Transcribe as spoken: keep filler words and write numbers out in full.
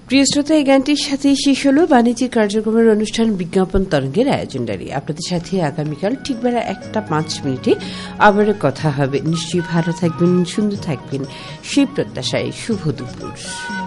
প্রিয় শ্রোতা, এই গানটির সাথে শেষ হল বাণিজ্যিক কার্যক্রমের অনুষ্ঠান বিজ্ঞাপন তরঙ্গের আয়োজনদারি। আপনাদের সাথে আগামীকাল ঠিক বেলা একটা পাঁচ মিনিটে আবার কথা হবে। নিশ্চয়ই ভালো থাকবেন, সুন্দর থাকবেন সেই প্রত্যাশায় শুভ দুপুর।